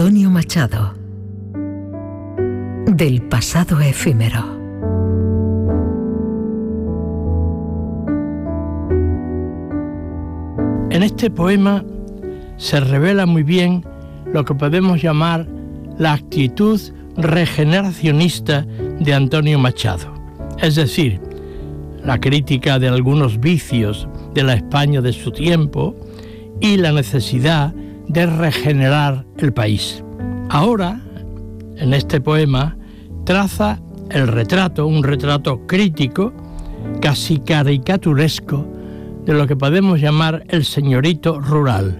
Antonio Machado. Del pasado efímero. En este poema se revela muy bien lo que podemos llamar la actitud regeneracionista de Antonio Machado, es decir, la crítica de algunos vicios de la España de su tiempo y la necesidad de regenerar el país. Ahora, en este poema, traza el retrato, un retrato crítico, casi caricaturesco, de lo que podemos llamar el señorito rural,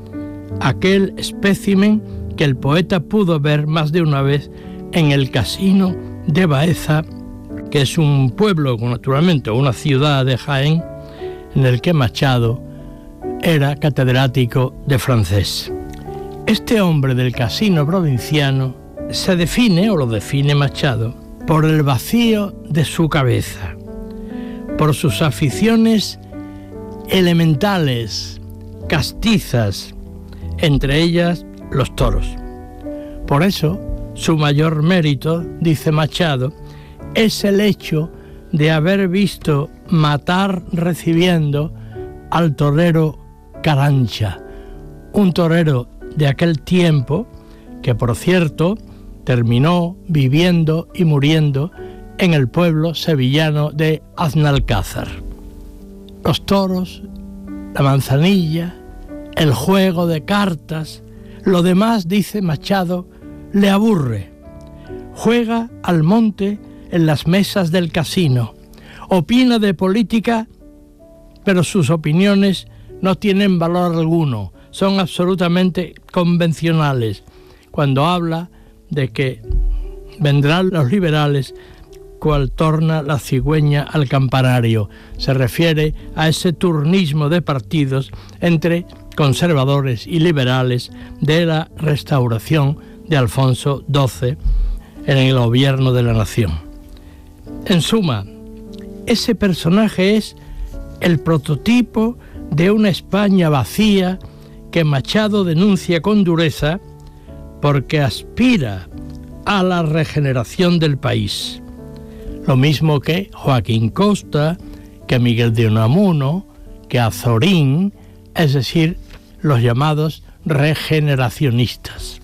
aquel espécimen que el poeta pudo ver más de una vez en el casino de Baeza, que es un pueblo, naturalmente, una ciudad de Jaén, en el que Machado era catedrático de francés. Este hombre del casino provinciano se define, o lo define Machado, por el vacío de su cabeza, por sus aficiones elementales, castizas, entre ellas los toros. Por eso, su mayor mérito, dice Machado, es el hecho de haber visto matar recibiendo al torero Carancha, un torero de aquel tiempo que, por cierto, terminó viviendo y muriendo en el pueblo sevillano de Aznalcázar. Los toros, la manzanilla, el juego de cartas, lo demás, dice Machado, le aburre. Juega al monte en las mesas del casino, opina de política, pero sus opiniones no tienen valor alguno, son absolutamente convencionales. Cuando habla de que vendrán los liberales, cual torna la cigüeña al campanario, se refiere a ese turnismo de partidos entre conservadores y liberales de la restauración de Alfonso XII en el gobierno de la nación. En suma, ese personaje es el prototipo de una España vacía que Machado denuncia con dureza porque aspira a la regeneración del país. Lo mismo que Joaquín Costa, que Miguel de Unamuno, que Azorín, es decir, los llamados regeneracionistas.